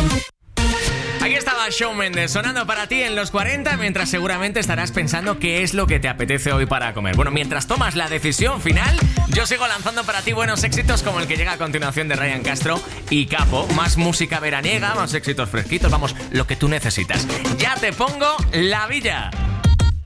Aquí estaba Shawn Mendes sonando para ti en los 40, mientras seguramente estarás pensando qué es lo que te apetece hoy para comer. Bueno, mientras tomas la decisión final, yo sigo lanzando para ti buenos éxitos como el que llega a continuación de Ryan Castro y Capo. Más música veraniega, más éxitos fresquitos, vamos, lo que tú necesitas. Ya te pongo La Villa.